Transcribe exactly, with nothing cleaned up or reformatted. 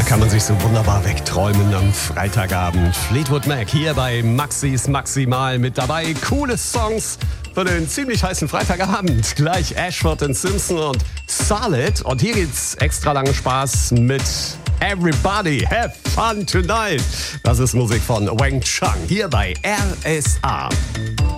Kann man sich so wunderbar wegträumen am Freitagabend. Fleetwood Mac hier bei Maxis Maximal mit dabei. Coole Songs für den ziemlich heißen Freitagabend. Gleich Ashford and Simpson und Solid. Und hier geht's extra langen Spaß mit Everybody Have Fun Tonight. Das ist Musik von Wang Chung hier bei R S A.